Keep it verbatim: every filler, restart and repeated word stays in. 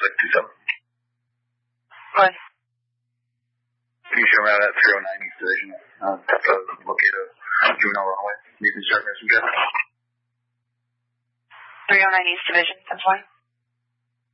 six two seven. What? Can you show me out at three oh nine East Division? Uh, have to locate a juvenile runaway. You can start missing Jeff. three oh nine East Division, that's fine.